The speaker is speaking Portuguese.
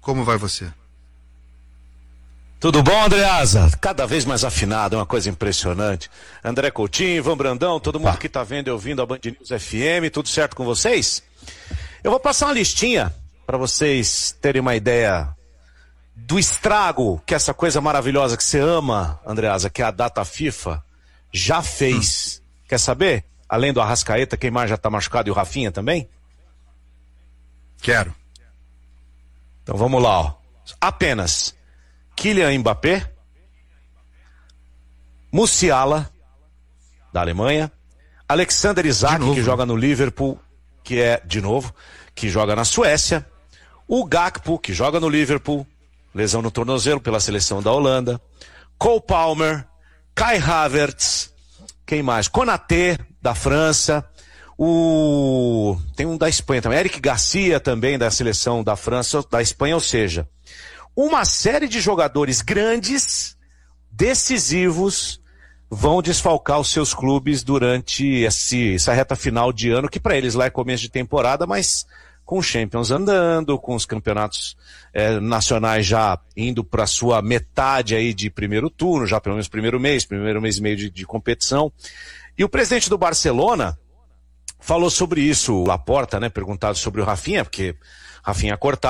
Como vai você? Tudo bom, Andreasa? Cada vez mais afinado, é uma coisa impressionante. André Coutinho, Ivan Brandão, todo mundo que está vendo e ouvindo a Band News FM, tudo certo com vocês? Eu vou passar uma listinha para vocês terem uma ideia do estrago que essa coisa maravilhosa que você ama, Andreasa, que é a data FIFA, já fez. Quer saber? Além do Arrascaeta, quem mais já está machucado e o Rafinha também? Quero. Então vamos lá, ó. Apenas Kylian Mbappé, Musiala, da Alemanha, Alexander Isak, que joga no Liverpool, que joga na Suécia, o Gakpo, que joga no Liverpool, lesão no tornozelo pela seleção da Holanda, Cole Palmer, Kai Havertz, quem mais? Konaté, da França, tem um da Espanha também, Eric Garcia também, da seleção da França, da Espanha, ou seja, uma série de jogadores grandes, decisivos, vão desfalcar os seus clubes durante essa reta final de ano, que para eles lá é começo de temporada, mas com os Champions andando, com os campeonatos nacionais já indo para a sua metade aí de primeiro turno, já pelo menos primeiro mês e meio de competição. E o presidente do Barcelona falou sobre isso, o Laporta, né, perguntado sobre o Rafinha, porque Rafinha cortado,